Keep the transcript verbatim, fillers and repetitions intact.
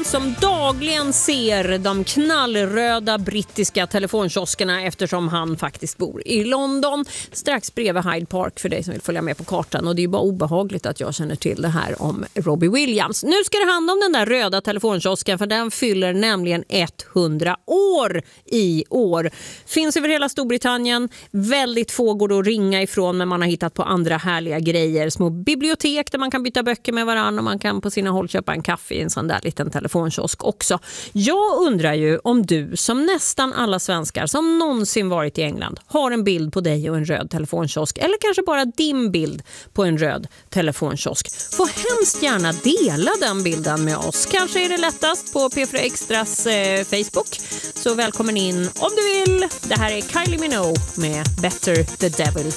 som dagligen ser de knallröda brittiska telefonkioskerna eftersom han faktiskt bor i London, strax bredvid Hyde Park för dig som vill följa med på kartan. Och det är ju bara obehagligt att jag känner till det här om Robbie Williams. Nu ska det handla om den där röda telefonkiosken, för den fyller nämligen hundra år i år. Finns över hela Storbritannien, väldigt få går att ringa ifrån, men man har hittat på andra härliga grejer. Små bibliotek där man kan byta böcker med varandra och man kan på sina håll köpa en kaffe i en sån där liten telefonkiosk också. Jag undrar ju om du, som nästan alla svenskar som någonsin varit i England, har en bild på dig och en röd telefonkiosk, eller kanske bara din bild på en röd telefonkiosk. Får hemskt gärna dela den bilden med oss. Kanske är det lättast på P fyra Extras eh, Facebook. Så välkommen in om du vill. Det här är Kylie Minogue med Better the Devil